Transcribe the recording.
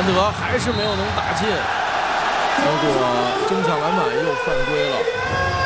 兰德还是没有能打进，结果争抢篮板又犯规了。